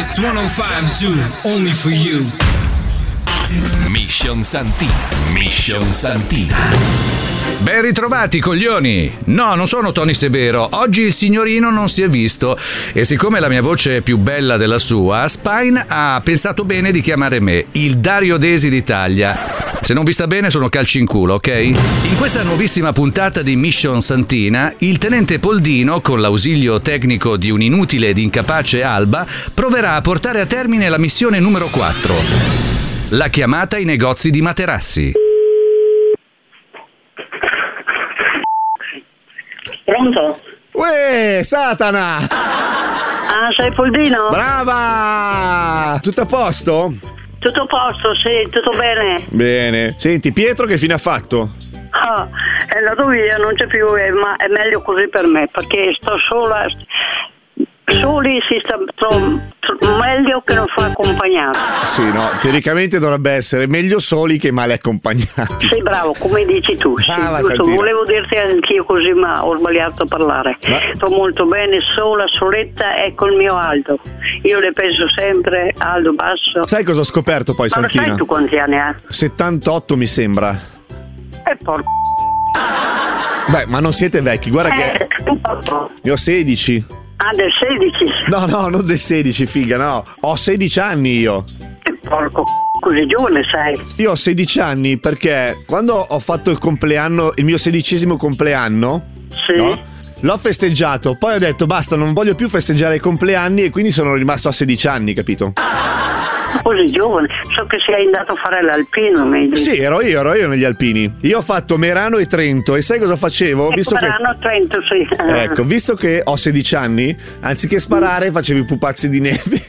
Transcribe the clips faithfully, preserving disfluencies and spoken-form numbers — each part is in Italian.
Dance centocinque Zoo, only for you. Mission Santina. Mission Santina. Ben ritrovati, coglioni! No, non sono Tony Severo. Oggi il signorino non si è visto e siccome la mia voce è più bella della sua, Spine ha pensato bene di chiamare me il Dario Desi d'Italia. Se non vi sta bene sono calci in culo, ok? In questa nuovissima puntata di Mission Santina, il tenente Poldino, con l'ausilio tecnico di un inutile ed incapace Alba, proverà a portare a termine la missione numero quattro. La chiamata ai negozi di materassi. Pronto? Uè, Satana! Ah, sei Poldino? Brava! Tutto a posto? Tutto a posto, sì, tutto bene. Bene. Senti, Pietro che fine ha fatto? Ah, è andato via, non c'è più, eh, ma è meglio così per me, perché sto sola. Soli si sta tro- tro- meglio che non fa accompagnare. Sì, no, teoricamente dovrebbe essere meglio soli che male accompagnati. Sei bravo, come dici tu. Brava, sì, Santina. volevo dirti anch'io così, ma ho sbagliato a parlare. Ma... Sto molto bene, sola, soletta, e col mio Aldo. Io le penso sempre, Aldo Basso. Sai cosa ho scoperto poi, ma Santina? Ma sai tu quanti anni hai? settantotto mi sembra. E porco. Beh, ma non siete vecchi, guarda eh, che... Ne ho sedici. Ah, del sedici? No, no, non del sedici, figa, no. Ho sedici anni io. E porco, così giovane sei. Io ho sedici anni perché quando ho fatto il compleanno, il mio sedicesimo compleanno, sì. No? L'ho festeggiato, poi ho detto basta, non voglio più festeggiare i compleanni e quindi sono rimasto a sedici anni, capito? Così giovane, so che sei andato a fare l'alpino, mi dici. Sì, ero io, ero io negli alpini. Io ho fatto Merano e Trento e sai cosa facecevo? Ecco, visto Merano e che... Trento, sì. Ecco, visto che ho sedici anni, anziché sparare facevo i pupazzi di neve.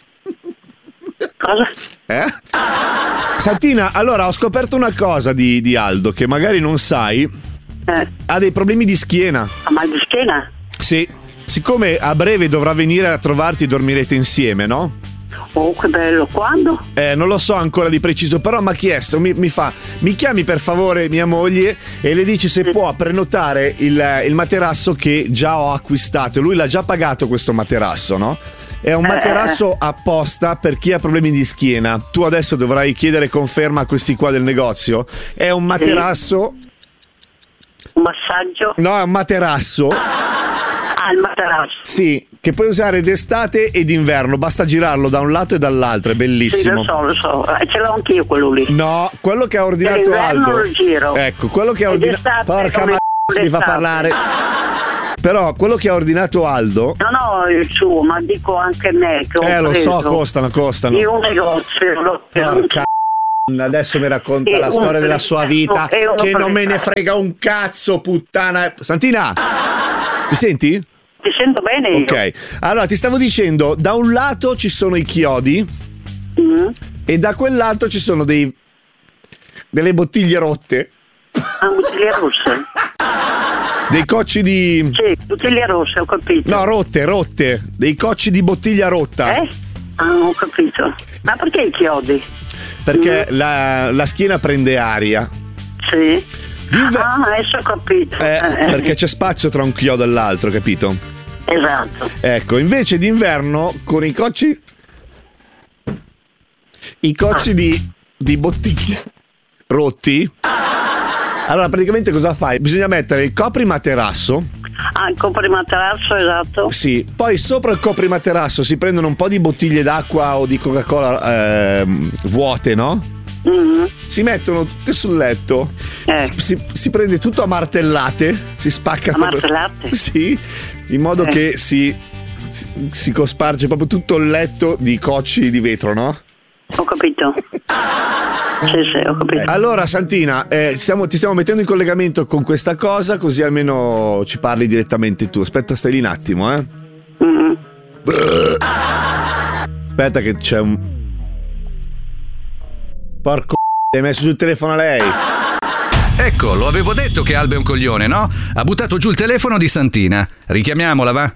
Cosa? Eh? Santina, allora ho scoperto una cosa di, di Aldo che magari non sai. Eh. Ha dei problemi di schiena. Ha mal di schiena? Sì. Siccome a breve dovrà venire a trovarti e dormirete insieme, no? Oh, che bello, quando? Eh, non lo so ancora di preciso, però mi ha chiesto, mi, mi fa, mi chiami per favore mia moglie e le dici se sì. può prenotare il, il materasso che già ho acquistato. Lui l'ha già pagato questo materasso, no? È un materasso eh. apposta per chi ha problemi di schiena. Tu adesso dovrai chiedere conferma a questi qua del negozio. È un materasso... Sì. Un massaggio? No, è un materasso. Ah, il materasso. Sì, che puoi usare d'estate e d'inverno, basta girarlo da un lato e dall'altro, è bellissimo. Sì, lo so, lo so, ce l'ho anch'io quello lì. No, quello che ha ordinato Aldo. Lo giro. Ecco, quello che ha ordinato. Porca ma mi fa parlare. Però quello che ha ordinato Aldo. No, no, il suo, ma dico anche me. Che ho eh, lo preso. so, costano, costano. Io un negozio, lo Porca adesso mi racconta e la storia della sua vita. Che non me ne frega un cazzo, puttana. Santina, mi senti? Ti sento bene io. Ok, allora ti stavo dicendo, da un lato ci sono i chiodi mm. e da quell'altro ci sono dei delle bottiglie rotte. Ah, bottiglie rosse? Dei cocci di... Sì, bottiglie rosse, ho capito. No, rotte, rotte. Dei cocci di bottiglia rotta. Eh? Ah, ho capito. Ma perché i chiodi? Perché mm. la, la schiena prende aria. Sì. D'inver- ah, adesso ho capito. Eh, eh. Perché c'è spazio tra un chiodo e l'altro, capito? Esatto. Ecco, invece d'inverno con i cocci i cocci ah. di, di bottiglia rotti. Allora praticamente cosa fai? Bisogna mettere il coprimaterasso. Ah, il coprimaterasso, esatto. Sì, poi sopra il coprimaterasso si prendono un po' di bottiglie d'acqua o di Coca-Cola eh, vuote, no? Mm-hmm. Si mettono tutte sul letto, eh. si, si, si prende tutto a martellate, si spacca a martellate? Sì, in modo eh. che si, si, si cosparge proprio tutto il letto di cocci di vetro, no? Ho capito. Sì, sì, ho capito. Allora Santina, eh, stiamo, ti stiamo mettendo in collegamento con questa cosa, così almeno ci parli direttamente tu. Aspetta, stai lì un attimo, eh. Mm-hmm. Aspetta che c'è un... Porco hai messo sul telefono a lei. Ecco, lo avevo detto che Alba è un coglione, no? Ha buttato giù il telefono di Santina. Richiamiamola, va?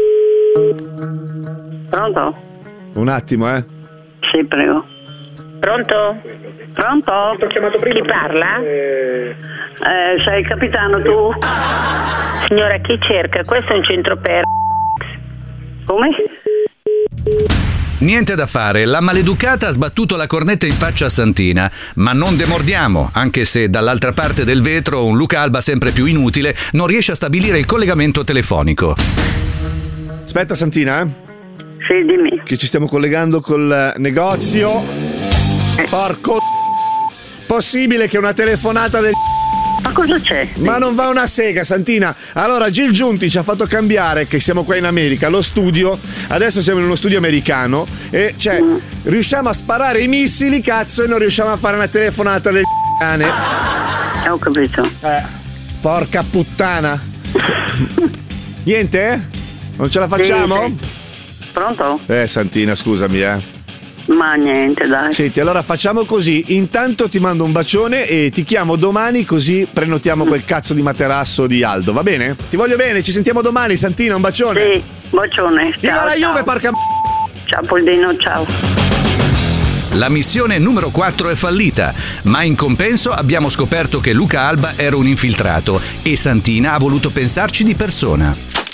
Pronto? Un attimo, eh. Sì, prego. Pronto? Pronto? Ho chiamato prima. Chi parla? Eh, sei il capitano tu? Signora, chi cerca? Questo è un centro per... Come? Niente da fare, la maleducata ha sbattuto la cornetta in faccia a Santina, ma non demordiamo, anche se dall'altra parte del vetro un Luca Alba sempre più inutile non riesce a stabilire il collegamento telefonico. Aspetta Santina, eh? Sì, dimmi. Che ci stiamo collegando col negozio. Porco possibile che una telefonata del Ma cosa c'è? Ma non va una sega, Santina. Allora, Gil Giunti ci ha fatto cambiare, che siamo qua in America, lo studio. Adesso siamo in uno studio americano. E cioè, mm. riusciamo a sparare i missili, cazzo, e non riusciamo a fare una telefonata del cane. Eh, ho capito. Eh, porca puttana. Niente? Non ce la facciamo? Sì, sì. Pronto? Eh, Santina, scusami, eh. Ma niente, dai. Senti, allora facciamo così. Intanto ti mando un bacione e ti chiamo domani, così prenotiamo quel cazzo di materasso di Aldo, va bene? Ti voglio bene, ci sentiamo domani, Santina, un bacione. Sì, bacione. Viva ciao, la ciao. Juve, porca m***a. Ciao Poldino, ciao. La missione numero quattro è fallita, ma in compenso abbiamo scoperto che Luca Alba era un infiltrato e Santina ha voluto pensarci di persona.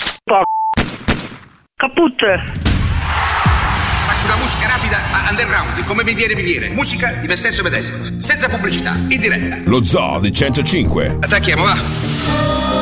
Caput. Faccio una musica rapida ma underground, come mi viene mi viene. Musica di me stesso medesimo, senza pubblicità, in diretta. Lo Zoo di centocinque. Attacchiamo, va.